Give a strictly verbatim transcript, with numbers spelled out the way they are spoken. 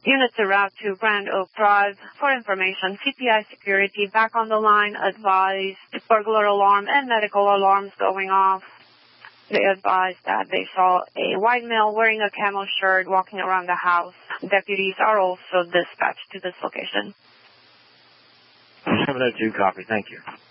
Units en route to Grand Oak Drive. For information, C P I security back on the line. Advised burglar alarm and medical alarms going off. They advised that they saw a white male wearing a camo shirt walking around the house. Deputies are also dispatched to this location. seven oh two, copy. Thank you.